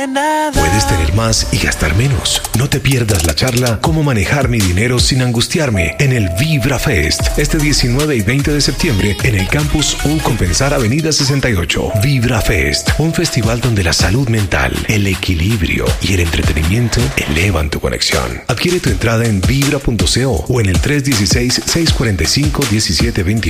Puedes tener más y gastar menos. No te pierdas la charla Cómo manejar mi dinero sin angustiarme en el Vibra Fest, este 19 y 20 de septiembre en el Campus U Compensar Avenida 68. Vibra Fest, un festival donde la salud mental, el equilibrio y el entretenimiento elevan tu conexión. Adquiere tu entrada en vibra.co o en el 316-645-1729.